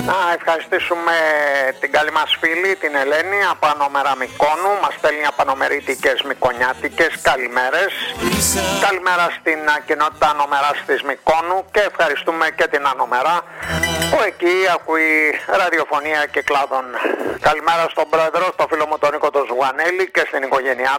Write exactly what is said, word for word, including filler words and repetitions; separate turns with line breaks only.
Να ευχαριστήσουμε την καλή μας φίλη, την Ελένη, από Ανόμερα Μυκόνου. Μας στέλνει απανομερίτικες μικονιάτικες καλημέρες. Καλημέρα στην κοινότητα Ανομεράς της Μυκόνου και ευχαριστούμε και την Ανομερά που εκεί ακούει ραδιοφωνία και κλάδων. Καλημέρα στον πρόεδρο, στο φίλο μου τον Νίκο τον Ζουγανέλη και στην οικογένειά